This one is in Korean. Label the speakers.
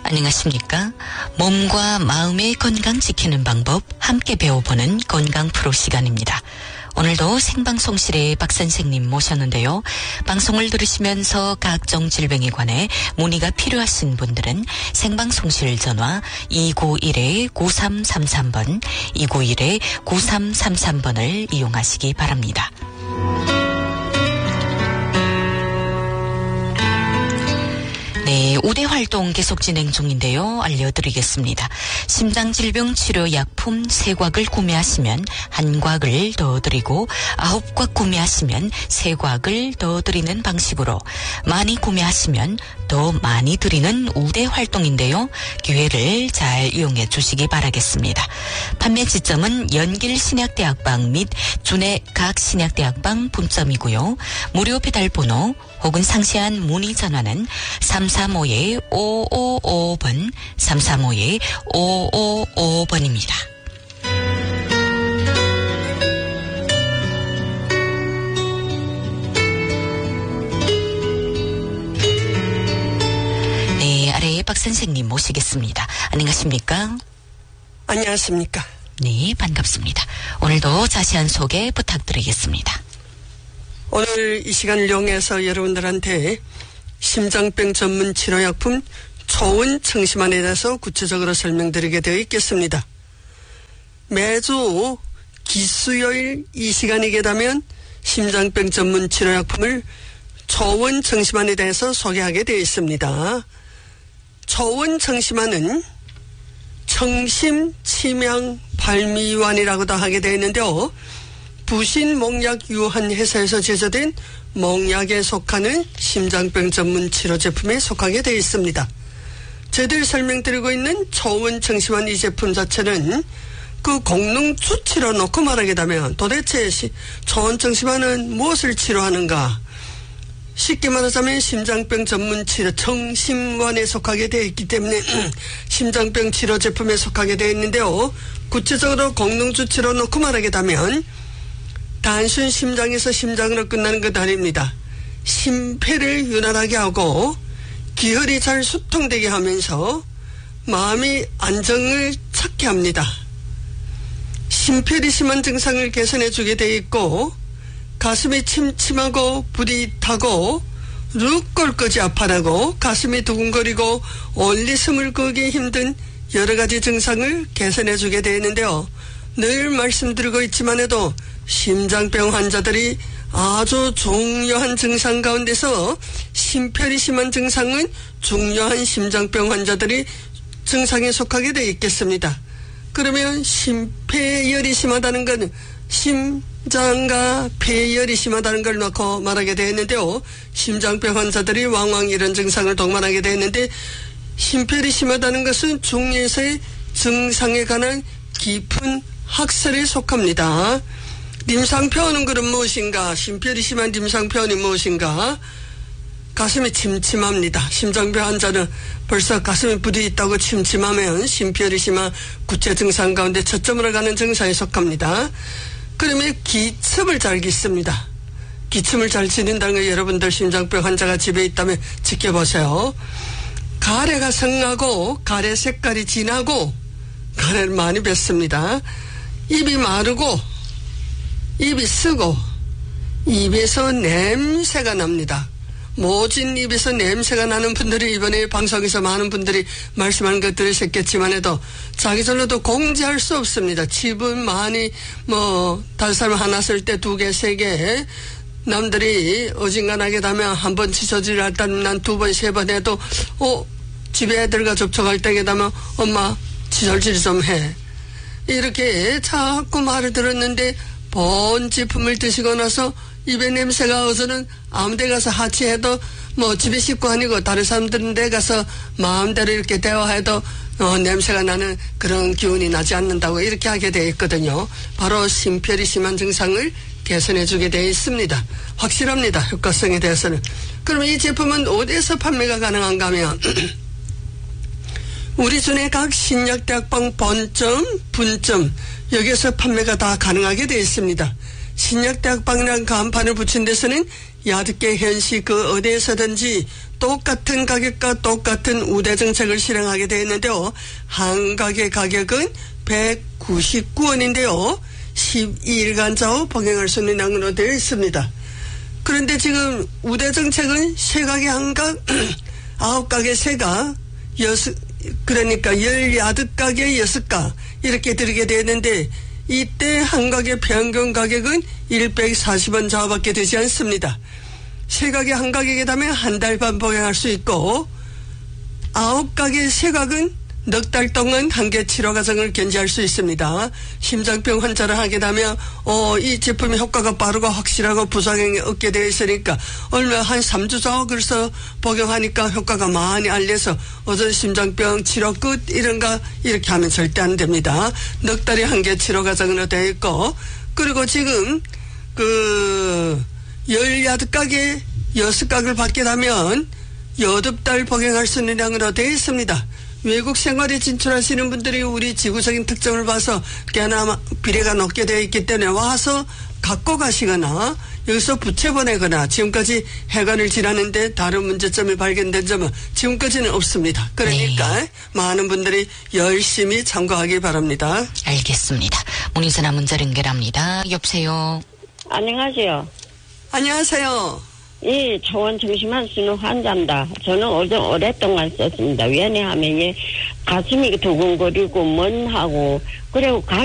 Speaker 1: 안녕하십니까? 몸과 마음의 건강 지키는 방법 함께 배워보는 건강 프로 시간입니다. 오늘도 생방송실에 박 선생님 모셨는데요. 방송을 들으시면서 각종 질병에 관해 문의가 필요하신 분들은 생방송실 전화 291-9333번, 291-9333번을 이용하시기 바랍니다. 네, 우대 활동 계속 진행 중인데요. 알려드리겠습니다. 심장질병 치료 약품 3곽을 구매하시면 1곽을 더 드리고 9곽 구매하시면 3곽을 더 드리는 방식으로 많이 구매하시면 더 많이 드리는 우대 활동인데요. 기회를 잘 이용해 주시기 바라겠습니다. 판매 지점은 연길신약대학방 및 준해 각 신약대학방 분점이고요. 무료 배달번호 혹은 상세한 문의 전화는 335-5555번, 335-5555번입니다. 네, 아래에 박 선생님 모시겠습니다. 안녕하십니까?
Speaker 2: 안녕하십니까?
Speaker 1: 네, 반갑습니다. 오늘도 자세한 소개 부탁드리겠습니다.
Speaker 2: 오늘 이 시간을 이용해서 여러분들한테 심장병 전문 치료약품 초원 청심환에 대해서 구체적으로 설명드리게 되어 있겠습니다. 매주 기수요일 이 시간이게 되면 심장병 전문 치료약품을 초원 청심환에 대해서 소개하게 되어 있습니다. 초원 청심환은 청심 치명 발미환이라고도 하게 되어 있는데요. 부신몽약 유한 회사에서 제조된 몽약에 속하는 심장병 전문 치료 제품에 속하게 되어 있습니다. 저희들 설명드리고 있는 초원 청심환 이 제품 자체는 그功能 주치로 놓고 말하게 되면 도대체 초원 청심환은 무엇을 치료하는가? 쉽게 말하자면 심장병 전문 치료 청심환에 속하게 되어 있기 때문에 심장병 치료 제품에 속하게 되어 있는데요. 구체적으로功能 주치로 놓고 말하게 되면 단순 심장에서 심장으로 끝나는 것 아닙니다. 심폐를 윤활하게 하고 기혈이 잘 수통되게 하면서 마음이 안정을 찾게 합니다. 심폐리 심한 증상을 개선해 주게 되어 있고 가슴이 침침하고 불이 타고 룩골까지 아파하고 가슴이 두근거리고 올리 숨을 거기 힘든 여러 가지 증상을 개선해 주게 되어 있는데요. 늘 말씀드리고 있지만 해도 심장병 환자들이 아주 중요한 증상 가운데서 심폐리 심한 증상은 중요한 심장병 환자들이 증상에 속하게 되어 있겠습니다. 그러면 심폐열이 심하다는 건 심장과 폐열이 심하다는 걸 놓고 말하게 되어 있는데요. 심장병 환자들이 왕왕 이런 증상을 동반하게 되어 있는데 심폐열이 심하다는 것은 중에서의 증상에 관한 깊은 학설에 속합니다. 임상표현은 그럼 무엇인가? 심폐열이 심한 임상표현이 무엇인가? 가슴이 침침합니다. 심장병 환자는 벌써 가슴에 불이 있다고 침침하면 심폐열이 심한 구체 증상 가운데 초점으로 가는 증상에 속합니다. 그러면 기침을 잘 깃습니다. 기침을 잘 지닌다는 거 여러분들 심장병 환자가 집에 있다면 지켜보세요. 가래가 성하고 가래 색깔이 진하고 가래를 많이 뱉습니다. 입이 마르고 입이 쓰고 입에서 냄새가 납니다. 모진 입에서 냄새가 나는 분들이 이번에 방송에서 많은 분들이 말씀하는 것 들으셨겠지만 해도 자기들로도 공지할 수 없습니다. 집은 많이 달사람 하나 쓸 때 2개, 3개 남들이 어진간하게 되면 한 번 지저질 할 때는 난 2번, 3번 해도 집에 애들과 접촉할 때게 되면 엄마 지저질 좀 해. 이렇게 자꾸 말을 들었는데 본 제품을 드시고 나서 입에 냄새가 어서는 아무데 가서 하치해도 집에 식구 아니고 다른 사람들은 데 가서 마음대로 이렇게 대화해도 냄새가 나는 그런 기운이 나지 않는다고 이렇게 하게 되어 있거든요. 바로 심폐리 심한 증상을 개선해 주게 되어 있습니다. 확실합니다. 효과성에 대해서는. 그러면 이 제품은 어디에서 판매가 가능한가 하면 우리 전에 각 신약대학방 본점, 분점 여기에서 판매가 다 가능하게 되어 있습니다. 신약대학방이라는 간판을 붙인 데서는 얕게 현시 그 어디에서든지 똑같은 가격과 똑같은 우대 정책을 실행하게 되었는데요. 한 가게 가격은 199원인데요. 12일간 좌우 병행할 수 있는 양으로 되어 있습니다. 그런데 지금 우대 정책은 세 가게 한 각, 9가게 세 각, 그러니까 10야드 가게 6가 이렇게 들게 되는데 이때 한 가게 평균 가격은 140원 좌우밖에 되지 않습니다. 세 가게 한 가격에 되면 한 달 반 복용할 수 있고 9가게 세 각은 넉 달 동안 한개 치료 과정을 견제할 수 있습니다. 심장병 환자를 하게 되면 이 제품의 효과가 빠르고 확실하고 부작용이 없게 되어 있으니까 얼마 한 3주 좌우 그래서 복용하니까 효과가 많이 알려서 어제 심장병 치료 끝 이런가 이렇게 하면 절대 안 됩니다. 넉 달에 한 개 치료 과정으로 되어 있고 그리고 지금 10야드 가게 6각을 받게 되면 8달 복용할 수 있는 양으로 되어 있습니다. 외국 생활에 진출하시는 분들이 우리 지구적인 특성을 봐서 꽤나 비례가 높게 되어 있기 때문에 와서 갖고 가시거나 여기서 부채 보내거나 지금까지 해관을 지나는데 다른 문제점이 발견된 점은 지금까지는 없습니다. 그러니까 네. 많은 분들이 열심히 참고하기 바랍니다.
Speaker 1: 알겠습니다. 문의전화 문자 연결합니다. 여보세요.
Speaker 3: 안녕하세요.
Speaker 2: 안녕하세요.
Speaker 3: 이 초원 중심한 수는 환자입니다. 저는 오랫동안 썼습니다. 왜냐하면 가슴이 두근거리고 먼하고 그리고